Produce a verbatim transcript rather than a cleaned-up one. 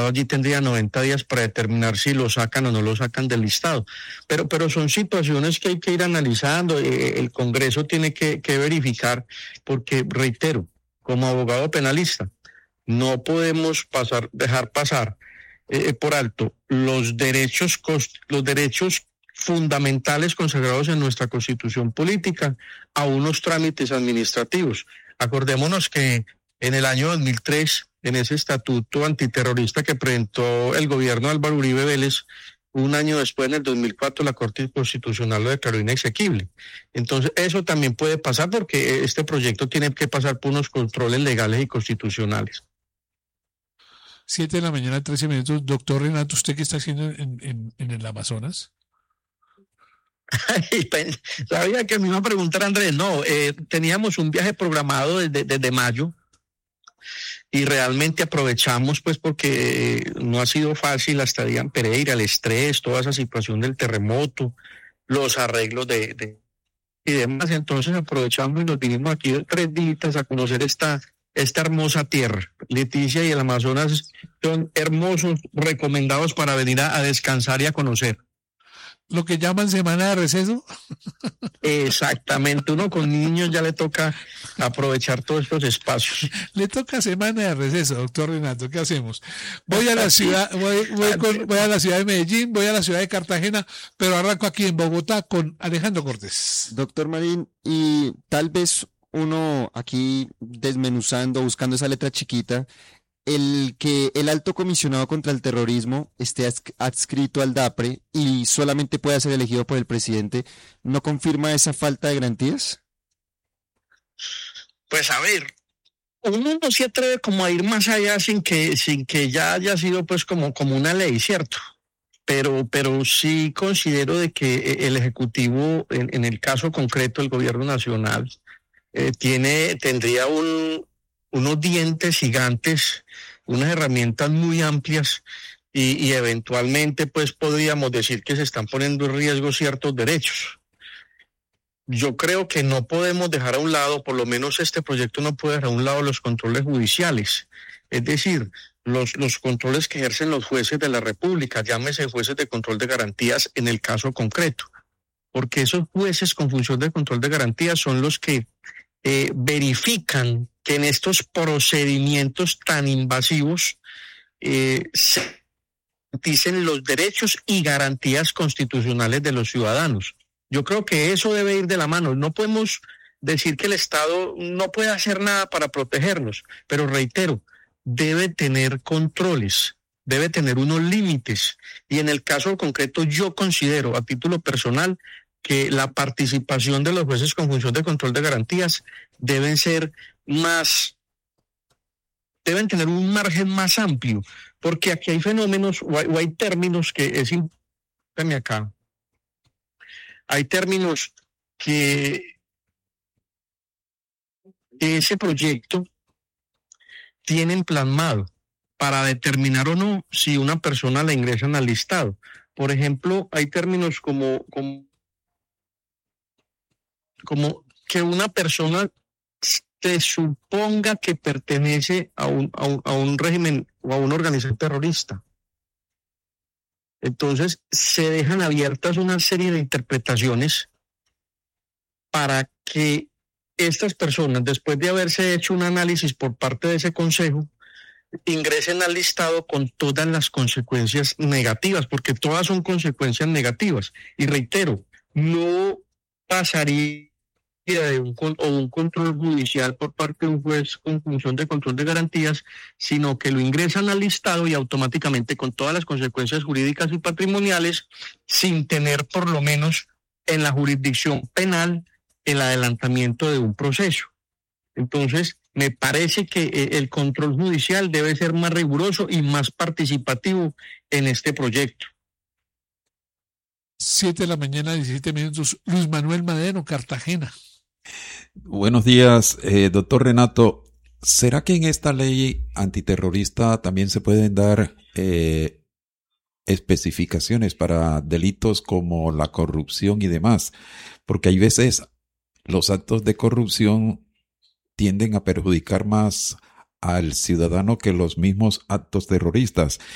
Estado allí tendría noventa días para determinar si lo sacan o no lo sacan del listado. Pero, pero son situaciones que hay que ir analizando. Eh, el Congreso tiene que, que verificar, porque, reitero, como abogado penalista, no podemos pasar, dejar pasar eh, por alto los derechos, los derechos fundamentales consagrados en nuestra Constitución política a unos trámites administrativos. Acordémonos que en el año dos mil tres, en ese estatuto antiterrorista que presentó el gobierno de Álvaro Uribe Vélez, un año después, en el dos mil cuatro, la Corte Constitucional lo declaró inexequible. Entonces, eso también puede pasar porque este proyecto tiene que pasar por unos controles legales y constitucionales. Siete de la mañana, trece minutos. Doctor Renato, ¿usted qué está haciendo en, en, en el Amazonas? Sabía que me iba a preguntar, Andrés. No, eh, teníamos un viaje programado desde, desde mayo y realmente aprovechamos, pues, porque no ha sido fácil la estadía en Pereira, el estrés, toda esa situación del terremoto, los arreglos de, de y demás. Entonces aprovechamos y nos vinimos aquí tres días a conocer esta, esta hermosa tierra. Leticia y el Amazonas son hermosos, recomendados para venir a, a descansar y a conocer. Lo que llaman semana de receso. Exactamente, uno con niños ya le toca aprovechar todos estos espacios. Le toca semana de receso, doctor Renato, ¿qué hacemos? Voy a la ciudad, voy, voy, con, voy a la ciudad de Medellín, voy a la ciudad de Cartagena, pero arranco aquí en Bogotá con Alejandro Cortés. Doctor Marín, y tal vez uno aquí desmenuzando, buscando esa letra chiquita, el que el alto comisionado contra el terrorismo esté adscrito al DAPRE y solamente pueda ser elegido por el presidente, ¿no confirma esa falta de garantías? Pues a ver, uno no se atreve como a ir más allá sin que, sin que ya haya sido pues como, como una ley, ¿cierto? Pero, pero sí considero de que el Ejecutivo, en, en el caso concreto del Gobierno Nacional, eh, tiene, tendría un unos dientes gigantes, unas herramientas muy amplias y, y eventualmente pues podríamos decir que se están poniendo en riesgo ciertos derechos. Yo creo que no podemos dejar a un lado, por lo menos este proyecto no puede dejar a un lado los controles judiciales, es decir, los, los controles que ejercen los jueces de la República, llámese jueces de control de garantías en el caso concreto, porque esos jueces con función de control de garantías son los que eh, verifican que en estos procedimientos tan invasivos eh, se garanticen los derechos y garantías constitucionales de los ciudadanos. Yo creo que eso debe ir de la mano. No podemos decir que el Estado no puede hacer nada para protegernos, pero reitero, debe tener controles, debe tener unos límites. Y en el caso concreto yo considero a título personal que la participación de los jueces con función de control de garantías deben ser más, deben tener un margen más amplio, porque aquí hay fenómenos o hay, o hay términos que es importante acá. Hay términos que, que ese proyecto tienen plasmado para determinar o no si una persona la ingresan al listado. Por ejemplo, hay términos como, como, como que una persona se suponga que pertenece a un, a un, a un régimen o a una organización terrorista. Entonces se dejan abiertas una serie de interpretaciones para que estas personas, después de haberse hecho un análisis por parte de ese consejo, ingresen al listado con todas las consecuencias negativas, porque todas son consecuencias negativas. Y reitero, no pasaría de un, o un control judicial por parte de un juez con función de control de garantías, sino que lo ingresan al listado y automáticamente con todas las consecuencias jurídicas y patrimoniales, sin tener por lo menos en la jurisdicción penal el adelantamiento de un proceso. Entonces, me parece que el control judicial debe ser más riguroso y más participativo en este proyecto. Siete de la mañana, diecisiete minutos. Luis Manuel Madero, Cartagena. Buenos días, eh, doctor Renato. ¿Será que en esta ley antiterrorista también se pueden dar eh, especificaciones para delitos como la corrupción y demás? Porque hay veces los actos de corrupción tienden a perjudicar más al ciudadano que los mismos actos terroristas.